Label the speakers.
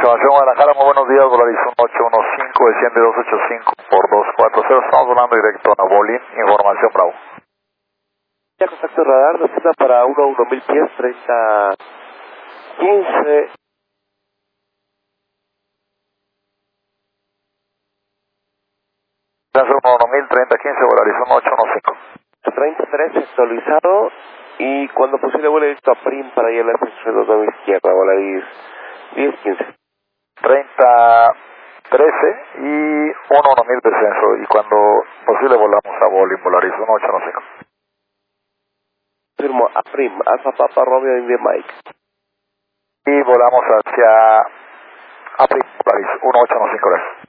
Speaker 1: Información Guadalajara, muy buenos días, Volaris 1815, desciende 285 por 240, estamos volando directo a Bolín, información Bravo.
Speaker 2: Ya contacto radar, descienda para 1000 pies, 3015.
Speaker 1: Gracias, 1000, 3015, Volaris 1815.
Speaker 2: 33 actualizado y cuando posible vuelo directo a PRIM para ir a la estación de izquierda, Volaris 1015.
Speaker 1: 3013 y 1000 descenso y cuando posible volamos a Bolín, Volaris 1815.
Speaker 2: Firmo a PRIM, Alfa Papa Romeo India Mike.
Speaker 1: Y volamos hacia Aprim, Volaris 1815.